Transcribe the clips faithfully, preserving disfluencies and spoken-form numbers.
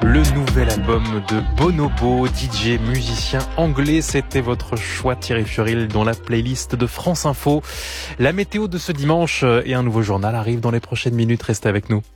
Le nouvel album de Bonobo, D J, musicien anglais, c'était votre choix Thierry Furil dans la playlist de France Info. La météo de ce dimanche et un nouveau journal arrivent dans les prochaines minutes, restez avec nous.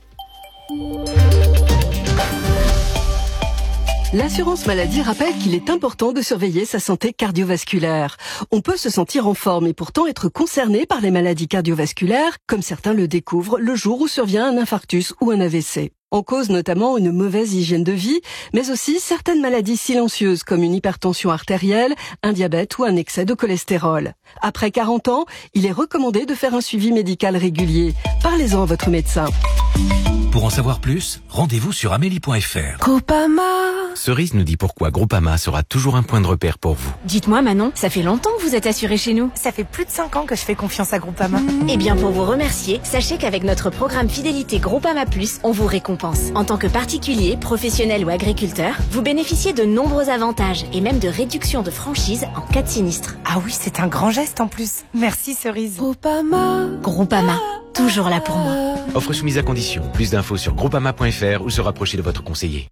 L'assurance maladie rappelle qu'il est important de surveiller sa santé cardiovasculaire. On peut se sentir en forme et pourtant être concerné par les maladies cardiovasculaires, comme certains le découvrent le jour où survient un infarctus ou un A V C. En cause notamment une mauvaise hygiène de vie, mais aussi certaines maladies silencieuses comme une hypertension artérielle, un diabète ou un excès de cholestérol. Après quarante ans, il est recommandé de faire un suivi médical régulier. Parlez-en à votre médecin. Pour en savoir plus, rendez-vous sur amélie point f r. Groupama. Cerise nous dit pourquoi Groupama sera toujours un point de repère pour vous. Dites-moi Manon, ça fait longtemps que vous êtes assuré chez nous. Ça fait plus de cinq ans que je fais confiance à Groupama. Mmh. Eh bien pour vous remercier, sachez qu'avec notre programme Fidélité Groupama Plus, on vous récompense. En tant que particulier, professionnel ou agriculteur, vous bénéficiez de nombreux avantages et même de réductions de franchise en cas de sinistre. Ah oui, c'est un grand geste en plus. Merci Cerise. Groupama. Groupama, toujours là pour moi. Offre soumise à condition. Plus d'infos sur groupama point f r ou se rapprocher de votre conseiller.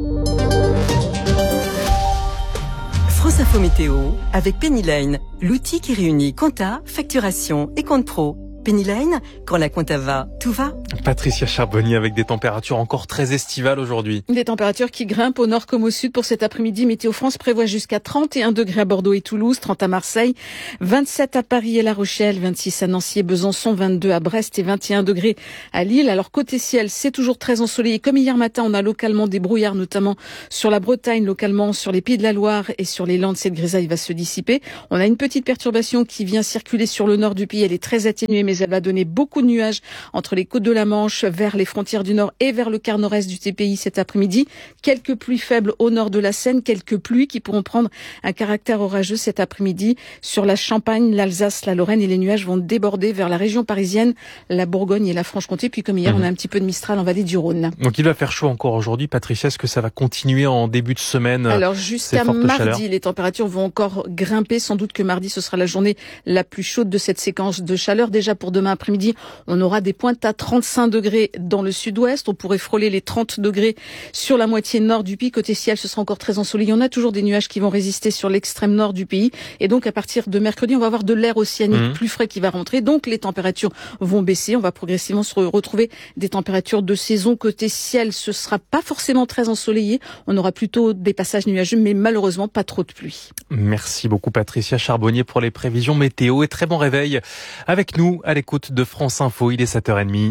France Info Météo avec Penny Lane, l'outil qui réunit compta, facturation et compte pro. Penny Lane, quand la compta va, tout va. Patricia Charbonnier avec des températures encore très estivales aujourd'hui. Des températures qui grimpent au nord comme au sud pour cet après-midi. Météo France prévoit jusqu'à trente et un degrés à Bordeaux et Toulouse, trente à Marseille, vingt-sept à Paris et La Rochelle, vingt-six à Nancy et Besançon, vingt-deux à Brest et vingt et un degrés à Lille. Alors côté ciel, c'est toujours très ensoleillé. Comme hier matin, on a localement des brouillards, notamment sur la Bretagne, localement sur les Pays de la Loire et sur les Landes. Cette grisaille va se dissiper. On a une petite perturbation qui vient circuler sur le nord du pays. Elle est très atténuée, mais elle va donner beaucoup de nuages entre les côtes de la Manche, vers les frontières du nord et vers le quart nord-est du T P I cet après-midi. Quelques pluies faibles au nord de la Seine, quelques pluies qui pourront prendre un caractère orageux cet après-midi sur la Champagne, l'Alsace, la Lorraine, et les nuages vont déborder vers la région parisienne, la Bourgogne et la Franche-Comté. Puis comme hier, mmh. on a un petit peu de Mistral en vallée du Rhône. Donc il va faire chaud encore aujourd'hui. Patricia, est-ce que ça va continuer en début de semaine? Alors jusqu'à mardi, les températures vont encore grimper. Sans doute que mardi, ce sera la journée la plus chaude de cette séquence de chaleur. Déjà pour demain après-midi, on aura des pointes à trente-cinq degrés dans le sud-ouest. On pourrait frôler les trente degrés sur la moitié nord du pays. Côté ciel, ce sera encore très ensoleillé. On a toujours des nuages qui vont résister sur l'extrême nord du pays. Et donc, à partir de mercredi, on va avoir de l'air océanique mmh. plus frais qui va rentrer. Donc, les températures vont baisser. On va progressivement se retrouver des températures de saison. Côté ciel, ce sera pas forcément très ensoleillé. On aura plutôt des passages nuageux, mais malheureusement pas trop de pluie. Merci beaucoup Patricia Charbonnier pour les prévisions météo et très bon réveil avec nous à l'écoute de France Info. Il est sept heures trente.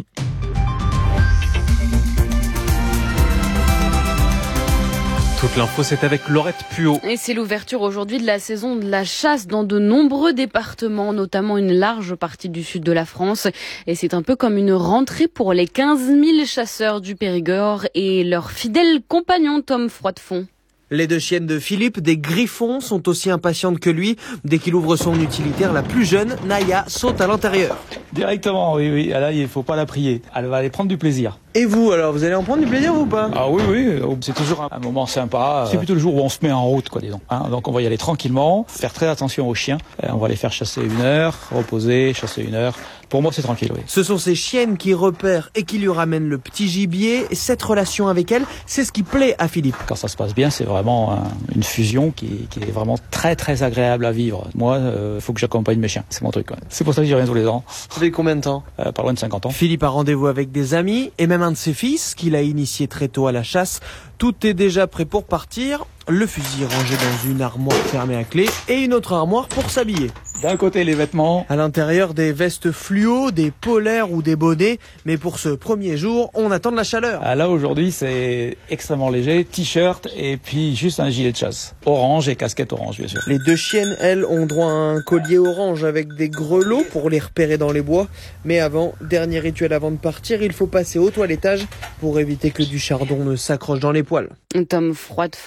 Toute l'info, c'est avec Laurette Puot. Et c'est l'ouverture aujourd'hui de la saison de la chasse dans de nombreux départements, notamment une large partie du sud de la France. Et c'est un peu comme une rentrée pour les quinze mille chasseurs du Périgord et leurs fidèles compagnons Tom Froidefond. Les deux chiennes de Philippe, des griffons, sont aussi impatientes que lui. Dès qu'il ouvre son utilitaire, la plus jeune, Naya, saute à l'intérieur. Directement, oui, oui. Là, il faut pas la prier. Elle va aller prendre du plaisir. Et vous, alors, vous allez en prendre du plaisir ou pas? Ah oui, oui. C'est toujours un moment sympa. C'est plutôt le jour où on se met en route, quoi, disons. Hein, donc on va y aller tranquillement, faire très attention aux chiens. On va les faire chasser une heure, reposer, chasser une heure. Pour moi, c'est tranquille, oui. Ce sont ces chiennes qui repèrent et qui lui ramènent le petit gibier. Cette relation avec elle, c'est ce qui plaît à Philippe. Quand ça se passe bien, c'est vraiment un, une fusion qui, qui est vraiment très, très agréable à vivre. Moi, il euh, faut que j'accompagne mes chiens. C'est mon truc, quand même. C'est pour ça que j'y reviens tous les ans. Ça fait combien de temps? euh, Pas loin de cinquante ans. Philippe a rendez-vous avec des amis et même un de ses fils qu'il a initié très tôt à la chasse. Tout est déjà prêt pour partir. Le fusil rangé dans une armoire fermée à clé et une autre armoire pour s'habiller. D'un côté, les vêtements. À l'intérieur, des vestes fluo, des polaires ou des bonnets. Mais pour ce premier jour, on attend de la chaleur. Ah là, aujourd'hui, c'est extrêmement léger. T-shirt et puis juste un gilet de chasse. Orange et casquette orange, bien sûr. Les deux chiennes, elles, ont droit à un collier orange avec des grelots pour les repérer dans les bois. Mais avant, dernier rituel avant de partir, il faut passer au toilettage pour éviter que du chardon ne s'accroche dans les poils. Tom Froidefond ici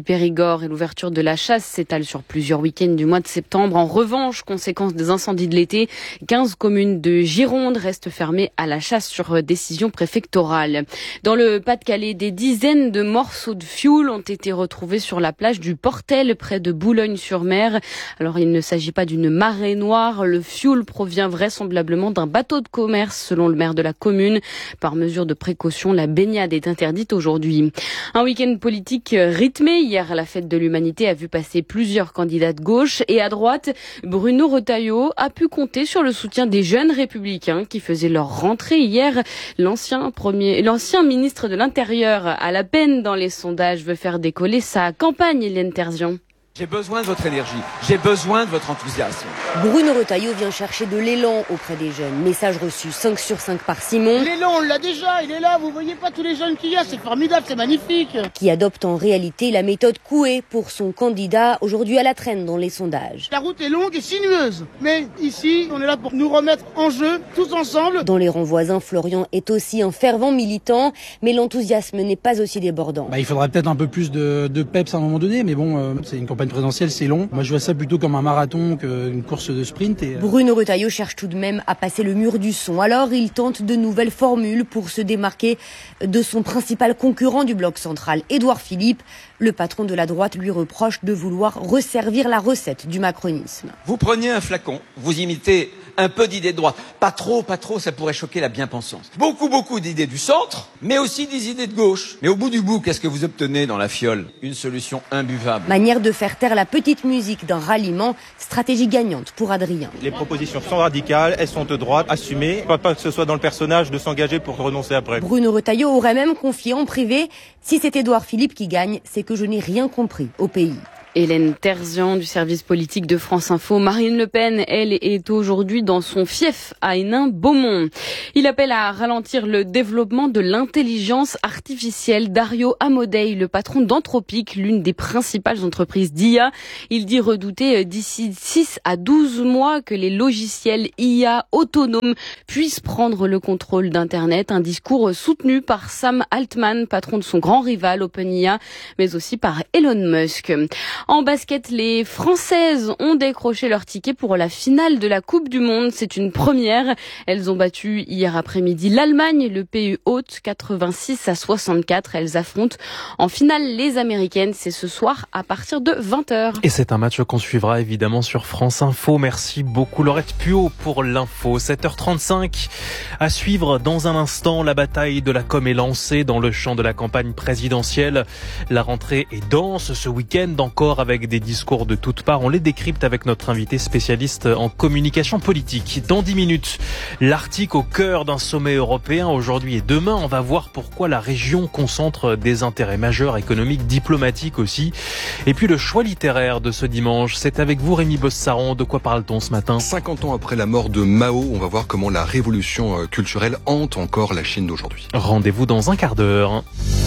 du Périgord et l'ouverture de la chasse s'étale sur plusieurs week-ends du mois de septembre. En revanche, conséquence des incendies de l'été, quinze communes de Gironde restent fermées à la chasse sur décision préfectorale. Dans le Pas-de-Calais, des dizaines de morceaux de fioul ont été retrouvés sur la plage du Portel près de Boulogne-sur-Mer. Alors il ne s'agit pas d'une marée noire. Le fioul provient vraisemblablement d'un bateau de commerce selon le maire de la commune. Par mesure de précaution, la baignade est interdite aujourd'hui. Un week-end politique rythmé. Hier, la fête de l'humanité a vu passer plusieurs candidats de gauche et à droite. Bruno Retailleau a pu compter sur le soutien des jeunes républicains qui faisaient leur rentrée hier. L'ancien premier, l'ancien ministre de l'Intérieur, à la peine dans les sondages, veut faire décoller sa campagne, Hélène Terzian. J'ai besoin de votre énergie, j'ai besoin de votre enthousiasme. Bruno Retailleau vient chercher de l'élan auprès des jeunes. Message reçu cinq sur cinq par Simon. L'élan, on l'a déjà, il est là, vous voyez pas tous les jeunes qu'il y a, c'est formidable, c'est magnifique. Qui adopte en réalité la méthode Coué pour son candidat, aujourd'hui à la traîne dans les sondages. La route est longue et sinueuse, mais ici, on est là pour nous remettre en jeu, tous ensemble. Dans les rangs voisins, Florian est aussi un fervent militant, mais l'enthousiasme n'est pas aussi débordant. Bah, il faudrait peut-être un peu plus de, de peps à un moment donné, mais bon, euh, c'est une campagne présidentielle, c'est long. Moi, je vois ça plutôt comme un marathon qu'une course de sprint. Et... Bruno Retailleau cherche tout de même à passer le mur du son. Alors, il tente de nouvelles formules pour se démarquer de son principal concurrent du bloc central, Édouard Philippe. Le patron de la droite lui reproche de vouloir resservir la recette du macronisme. Vous preniez un flacon, vous imitez un peu d'idées de droite. Pas trop, pas trop, ça pourrait choquer la bien-pensance. Beaucoup, beaucoup d'idées du centre, mais aussi des idées de gauche. Mais au bout du bout, qu'est-ce que vous obtenez dans la fiole? Une solution imbuvable. Manière de faire taire la petite musique d'un ralliement, stratégie gagnante pour Adrien. Les propositions sont radicales, elles sont de droite, assumées. Je ne crois pas que ce soit dans le personnage de s'engager pour renoncer après. Bruno Retailleau aurait même confié en privé, si c'est Édouard Philippe qui gagne, c'est que je n'ai rien compris au pays. Hélène Terzian du service politique de France Info. Marine Le Pen, elle, est aujourd'hui dans son fief à Hénin-Beaumont. Il appelle à ralentir le développement de l'intelligence artificielle. Dario Amodei, le patron d'Anthropic, l'une des principales entreprises d'I A, il dit redouter d'ici six à douze mois que les logiciels I A autonomes puissent prendre le contrôle d'Internet. Un discours soutenu par Sam Altman, patron de son grand rival OpenIA, mais aussi par Elon Musk. En basket, les Françaises ont décroché leur ticket pour la finale de la Coupe du Monde. C'est une première. Elles ont battu hier après-midi l'Allemagne, le pays hôte, quatre-vingt-six à soixante-quatre. Elles affrontent en finale les Américaines. C'est ce soir à partir de vingt heures. Et c'est un match qu'on suivra évidemment sur France Info. Merci beaucoup Laurette Puot pour l'info. sept heures trente-cinq. À suivre dans un instant, la bataille de la com est lancée dans le champ de la campagne présidentielle. La rentrée est dense ce week-end encore, avec des discours de toutes parts. On les décrypte avec notre invité spécialiste en communication politique. Dans dix minutes, l'Arctique au cœur d'un sommet européen aujourd'hui et demain. On va voir pourquoi la région concentre des intérêts majeurs, économiques, diplomatiques aussi. Et puis le choix littéraire de ce dimanche, c'est avec vous Rémi Bossaron. De quoi parle-t-on ce matin? cinquante ans après la mort de Mao, on va voir comment la révolution culturelle hante encore la Chine d'aujourd'hui. Rendez-vous dans un quart d'heure.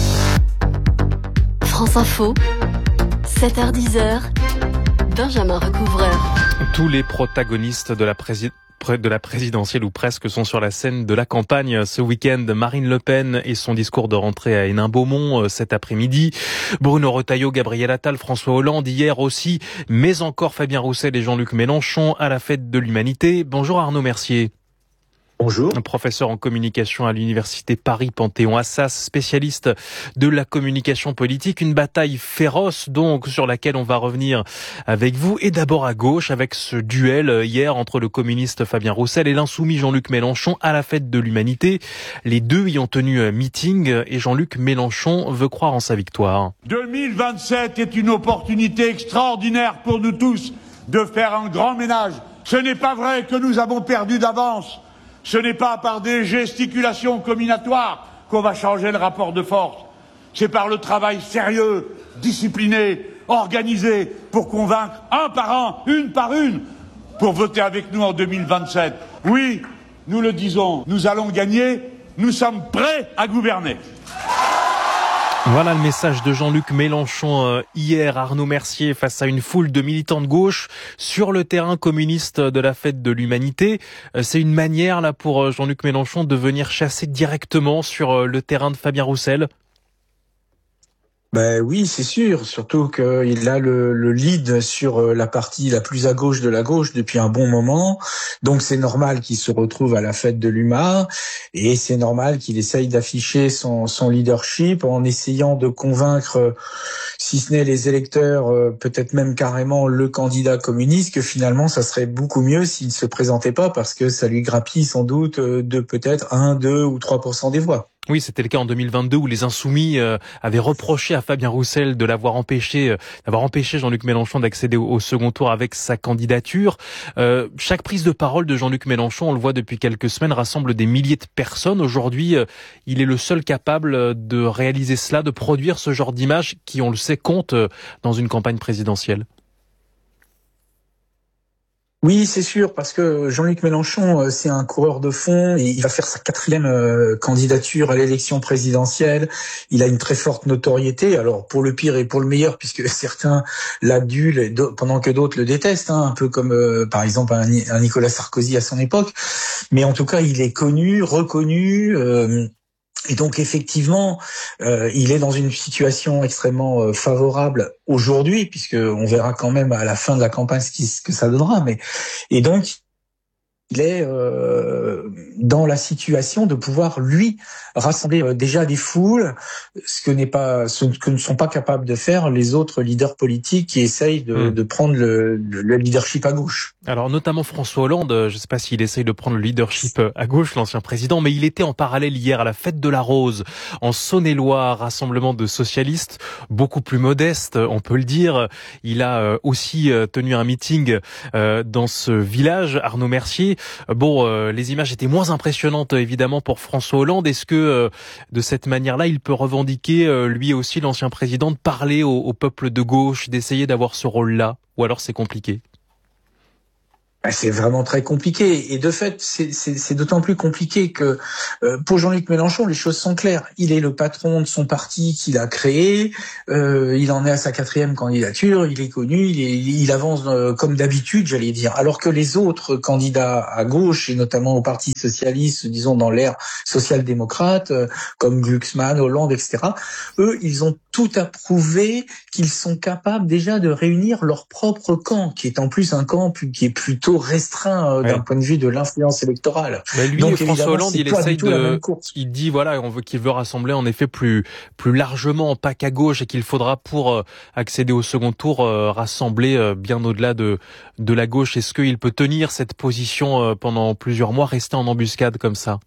France Info. sept heures dix, Benjamin Recouvreur. Tous les protagonistes de la présidence de la présidentielle ou presque sont sur la scène de la campagne ce week-end. Marine Le Pen et son discours de rentrée à Hénin-Beaumont cet après-midi. Bruno Retailleau, Gabriel Attal, François Hollande hier aussi, mais encore Fabien Roussel et Jean-Luc Mélenchon à la fête de l'humanité. Bonjour Arnaud Mercier. Bonjour. Un professeur en communication à l'université Paris-Panthéon-Assas, spécialiste de la communication politique. Une bataille féroce donc sur laquelle on va revenir avec vous. Et d'abord à gauche avec ce duel hier entre le communiste Fabien Roussel et l'insoumis Jean-Luc Mélenchon à la fête de l'humanité. Les deux y ont tenu un meeting et Jean-Luc Mélenchon veut croire en sa victoire. deux mille vingt-sept est une opportunité extraordinaire pour nous tous de faire un grand ménage. Ce n'est pas vrai que nous avons perdu d'avance. Ce n'est pas par des gesticulations combinatoires qu'on va changer le rapport de force. C'est par le travail sérieux, discipliné, organisé, pour convaincre un par un, une par une, pour voter avec nous en deux mille vingt-sept. Oui, nous le disons, nous allons gagner, nous sommes prêts à gouverner. Voilà le message de Jean-Luc Mélenchon hier, Arnaud Mercier, face à une foule de militants de gauche sur le terrain communiste de la fête de l'humanité. C'est une manière là pour Jean-Luc Mélenchon de venir chasser directement sur le terrain de Fabien Roussel. Ben oui, c'est sûr, surtout qu'il a le, le lead sur la partie la plus à gauche de la gauche depuis un bon moment, donc c'est normal qu'il se retrouve à la fête de l'U M A, et c'est normal qu'il essaye d'afficher son, son leadership en essayant de convaincre, si ce n'est les électeurs, peut-être même carrément le candidat communiste, que finalement ça serait beaucoup mieux s'il ne se présentait pas, parce que ça lui grappille sans doute de peut-être un, deux ou trois pour cent des voix. Oui, c'était le cas en deux mille vingt-deux où les Insoumis euh, avaient reproché à Fabien Roussel de l'avoir empêché, euh, d'avoir empêché Jean-Luc Mélenchon d'accéder au, au second tour avec sa candidature. Euh, chaque prise de parole de Jean-Luc Mélenchon, on le voit depuis quelques semaines, rassemble des milliers de personnes. Aujourd'hui, euh, il est le seul capable de réaliser cela, de produire ce genre d'image qui, on le sait, compte euh, dans une campagne présidentielle. Oui, c'est sûr, parce que Jean-Luc Mélenchon, c'est un coureur de fond, et il va faire sa quatrième euh, candidature à l'élection présidentielle. Il a une très forte notoriété, alors pour le pire et pour le meilleur, puisque certains l'adulent pendant que d'autres le détestent, hein, un peu comme euh, par exemple un, un Nicolas Sarkozy à son époque. Mais en tout cas, il est connu, reconnu. Euh, Et donc effectivement, euh, il est dans une situation extrêmement euh, favorable aujourd'hui, puisque on verra quand même à la fin de la campagne ce, qui, ce que ça donnera. Mais et donc il est euh, dans la situation de pouvoir lui rassembler euh, déjà des foules, ce que n'est pas, ce que ne sont pas capables de faire les autres leaders politiques qui essayent de, mmh. de prendre le, le, le leadership à gauche. Alors notamment François Hollande, je ne sais pas s'il essaye de prendre le leadership à gauche, l'ancien président, mais il était en parallèle hier à la fête de la Rose en Saône-et-Loire, rassemblement de socialistes, beaucoup plus modeste, on peut le dire. Il a aussi tenu un meeting dans ce village, Arnaud Mercier. Bon, les images étaient moins impressionnantes évidemment pour François Hollande. Est-ce que de cette manière-là, il peut revendiquer, lui aussi l'ancien président, de parler au, au peuple de gauche, d'essayer d'avoir ce rôle-là, ou alors c'est compliqué ? C'est vraiment très compliqué, et de fait, c'est, c'est, c'est d'autant plus compliqué que euh, pour Jean-Luc Mélenchon, les choses sont claires. Il est le patron de son parti qu'il a créé, euh, il en est à sa quatrième candidature, il est connu, il, est, il avance euh, comme d'habitude, j'allais dire. Alors que les autres candidats à gauche, et notamment au Parti socialiste, disons dans l'ère social-démocrate, euh, comme Glucksmann, Hollande, et cetera, eux, ils ont tout à prouver qu'ils sont capables déjà de réunir leur propre camp, qui est en plus un camp qui est plutôt restreint euh, ouais. d'un point de vue de l'influence électorale. Mais lui, donc, François Hollande, il essaye de, il dit voilà, on veut qu'il veut rassembler en effet plus plus largement, pas qu'à gauche, et qu'il faudra pour euh, accéder au second tour euh, rassembler euh, bien au-delà de de la gauche. Est-ce qu'il peut tenir cette position euh, pendant plusieurs mois, rester en embuscade comme ça?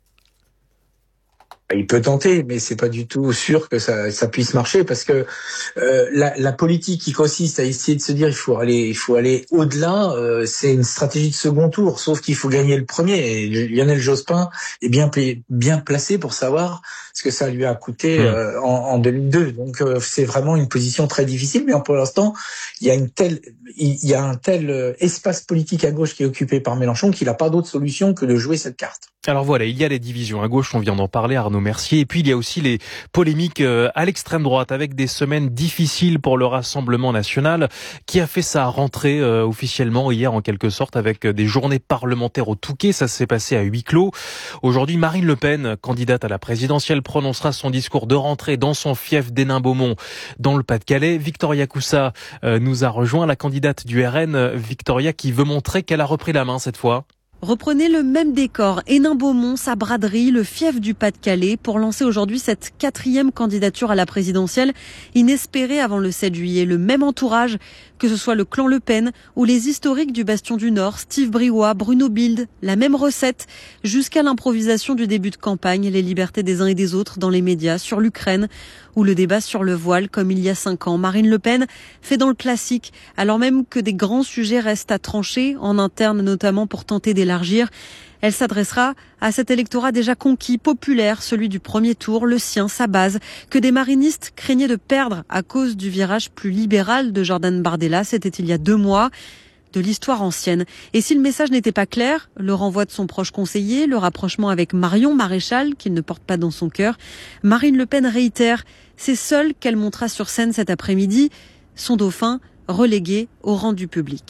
Il peut tenter, mais c'est pas du tout sûr que ça, ça puisse marcher, parce que euh, la, la politique qui consiste à essayer de se dire il faut aller, il faut aller au-delà, euh, c'est une stratégie de second tour. Sauf qu'il faut gagner le premier. Et Lionel Jospin est bien bien placé pour savoir ce que ça lui a coûté euh, en, en deux mille deux. Donc euh, c'est vraiment une position très difficile. Mais pour l'instant, il y a une telle, il y a un tel espace politique à gauche qui est occupé par Mélenchon qu'il n'a pas d'autre solution que de jouer cette carte. Alors voilà, il y a les divisions à gauche, on vient d'en parler, Arnaud Mercier, et puis il y a aussi les polémiques à l'extrême droite, avec des semaines difficiles pour le Rassemblement national, qui a fait sa rentrée euh, officiellement hier en quelque sorte, avec des journées parlementaires au Touquet. Ça s'est passé à huis clos. Aujourd'hui, Marine Le Pen, candidate à la présidentielle, prononcera son discours de rentrée dans son fief d'Hénin-Beaumont, dans le Pas-de-Calais. Victoria Coussa euh, nous a rejoint, la candidate du R N, Victoria, qui veut montrer qu'elle a repris la main cette fois. Reprenez le même décor, Hénin-Beaumont, sa braderie, le fief du Pas-de-Calais, pour lancer aujourd'hui cette quatrième candidature à la présidentielle, inespérée avant le sept juillet. Le même entourage, que ce soit le clan Le Pen ou les historiques du Bastion du Nord, Steve Briouat, Bruno Bilde, la même recette, jusqu'à l'improvisation du début de campagne, les libertés des uns et des autres dans les médias, sur l'Ukraine, ou le débat sur le voile, comme il y a cinq ans. Marine Le Pen fait dans le classique, alors même que des grands sujets restent à trancher, en interne notamment pour tenter d'élargir. Elle s'adressera à cet électorat déjà conquis, populaire, celui du premier tour, le sien, sa base, que des marinistes craignaient de perdre à cause du virage plus libéral de Jordan Bardella. C'était il y a deux mois. De l'histoire ancienne. Et si le message n'était pas clair, le renvoi de son proche conseiller, le rapprochement avec Marion Maréchal, qu'il ne porte pas dans son cœur, Marine Le Pen réitère, c'est seule qu'elle montera sur scène cet après-midi, son dauphin relégué au rang du public.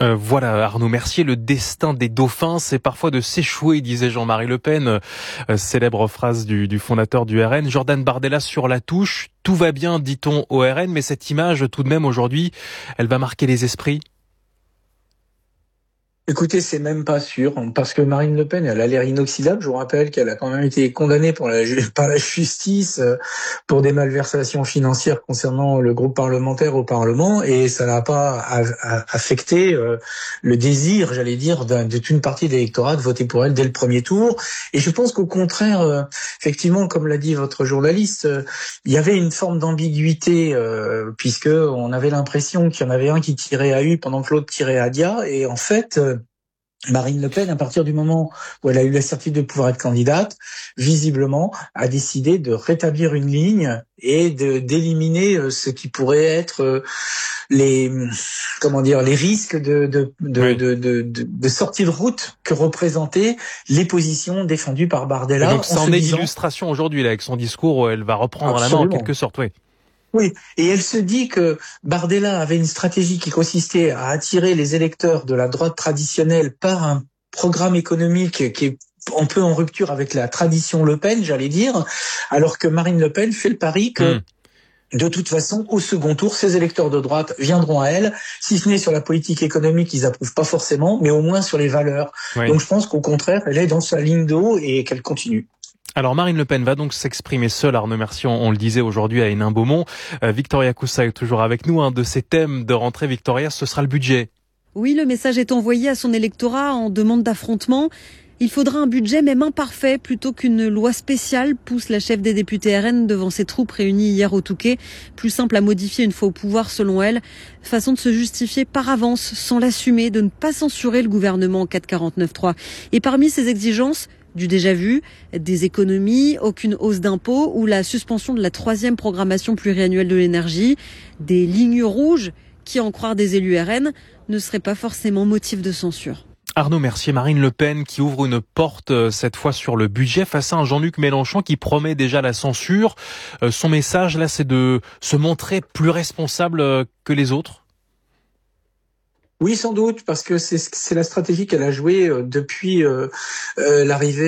Euh, voilà Arnaud Mercier, le destin des dauphins, c'est parfois de s'échouer, disait Jean-Marie Le Pen, euh, célèbre phrase du, du fondateur du R N. Jordan Bardella sur la touche, tout va bien dit-on au R N, mais cette image tout de même aujourd'hui, elle va marquer les esprits. Écoutez, c'est même pas sûr, parce que Marine Le Pen, elle a l'air inoxydable. Je vous rappelle qu'elle a quand même été condamnée pour la, par la justice pour des malversations financières concernant le groupe parlementaire au Parlement, et ça n'a pas affecté le désir, j'allais dire, de toute une partie de l'électorat de voter pour elle dès le premier tour. Et je pense qu'au contraire, effectivement, comme l'a dit votre journaliste, il y avait une forme d'ambiguïté, puisque on avait l'impression qu'il y en avait un qui tirait à U pendant que l'autre tirait à Dia, et en fait, Marine Le Pen, à partir du moment où elle a eu la certitude de pouvoir être candidate, visiblement, a décidé de rétablir une ligne et de d'éliminer ce qui pourrait être les comment dire les risques de de de, oui. de, de, de, de sortie de route que représentaient les positions défendues par Bardella. Et donc ça en, en est disant... l'illustration aujourd'hui là, avec son discours où elle va reprendre Absolument. la main en quelque sorte, oui. Oui, et elle se dit que Bardella avait une stratégie qui consistait à attirer les électeurs de la droite traditionnelle par un programme économique qui est un peu en rupture avec la tradition Le Pen, j'allais dire, alors que Marine Le Pen fait le pari que mmh. de toute façon, au second tour, ces électeurs de droite viendront à elle, si ce n'est sur la politique économique, ils approuvent pas forcément, mais au moins sur les valeurs. Oui. Donc je pense qu'au contraire, elle est dans sa ligne de haut et qu'elle continue. Alors Marine Le Pen va donc s'exprimer seule, Arnaud Mercier, on, on le disait aujourd'hui à Hénin-Beaumont. Euh, Victoria Coussa est toujours avec nous. Un de ses thèmes de rentrée, Victoria, ce sera le budget. Oui, le message est envoyé à son électorat en demande d'affrontement. Il faudra un budget même imparfait plutôt qu'une loi spéciale, pousse la chef des députés R N devant ses troupes réunies hier au Touquet. Plus simple à modifier une fois au pouvoir selon elle. Façon de se justifier par avance sans l'assumer, de ne pas censurer le gouvernement en cas de quarante-neuf trois. Et parmi ces exigences, du déjà vu, des économies, aucune hausse d'impôts ou la suspension de la troisième programmation pluriannuelle de l'énergie, des lignes rouges qui, en croire des élus R N, ne seraient pas forcément motif de censure. Arnaud Mercier, Marine Le Pen qui ouvre une porte cette fois sur le budget face à un Jean-Luc Mélenchon qui promet déjà la censure. Son message là, c'est de se montrer plus responsable que les autres. Oui, sans doute, parce que c'est, c'est la stratégie qu'elle a jouée depuis euh, euh, l'arrivée